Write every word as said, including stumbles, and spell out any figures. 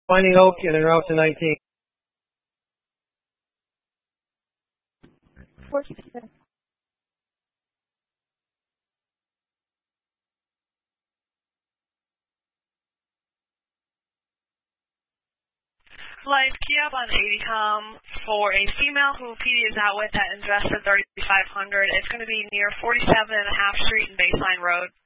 Finding Oak and en route to nineteen. Life key up on eighty com for a female who P D is out with at Investa thirty-five hundred. It's going to be near forty-seven and a half Street and Baseline Road.